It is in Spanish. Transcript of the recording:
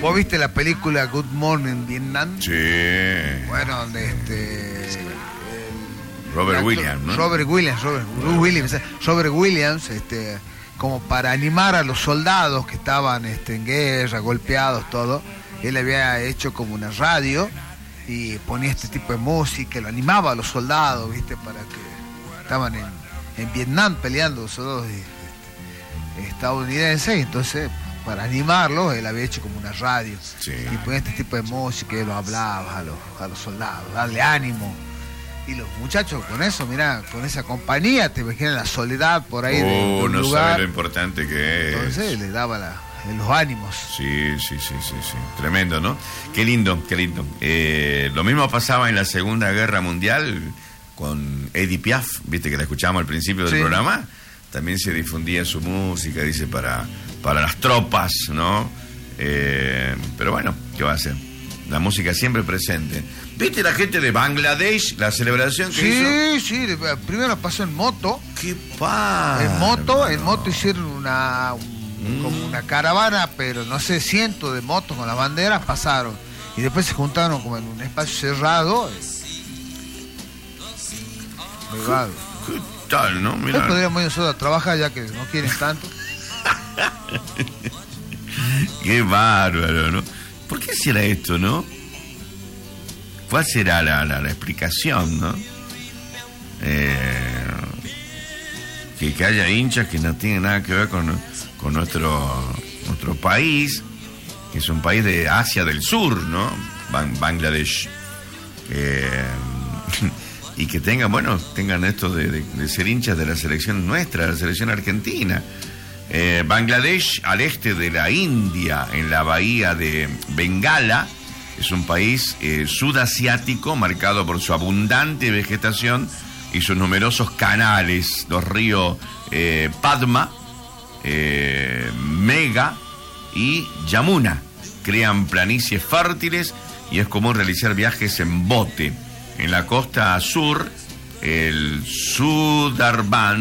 ¿Vos viste la película Good Morning Vietnam? Sí. Bueno, donde Robert Williams, ¿no? Robert Williams, como para animar a los soldados que estaban en guerra, golpeados, todo. Él había hecho como una radio y ponía este tipo de música, lo animaba a los soldados, ¿viste? Para que estaban en Vietnam peleando, soldados estadounidenses, y entonces para animarlos él había hecho como una radio, sí. Y ponía este tipo de música y él lo hablaba a los soldados, darle ánimo. Y los muchachos con eso, mirá, con esa compañía, te imaginas la soledad por ahí del no lugar. sabe lo importante que es. Entonces le daba los ánimos. Sí. Tremendo, ¿no? Qué lindo. Lo mismo pasaba en la Segunda Guerra Mundial con Edith Piaf, viste que la escuchábamos al principio del programa. También se difundía su música, dice, para las tropas, ¿no? Pero bueno, ¿qué va a hacer? La música siempre presente. ¿Viste la gente de Bangladesh, la celebración que hizo? Sí, primero pasó en moto. ¡Qué padre! En moto hicieron como una caravana, pero no sé, cientos de motos con las banderas pasaron. Y después se juntaron como en un espacio cerrado. ¿Qué tal, no? Mirá. Hoy podríamos ir nosotros a trabajar ya que no quieren tanto. Qué bárbaro, ¿no? ¿Por qué será esto, no? ¿Cuál será la explicación, no? Que haya hinchas que no tienen nada que ver con nuestro país, que es un país de Asia del Sur, ¿no? Bangladesh. Y que tengan esto de ser hinchas de la selección nuestra, la selección argentina. Bangladesh, al este de la India, en la bahía de Bengala, es un país sudasiático marcado por su abundante vegetación y sus numerosos canales. Los ríos Padma, Mega y Yamuna crean planicies fértiles y es común realizar viajes en bote. En la costa sur, el Sundarban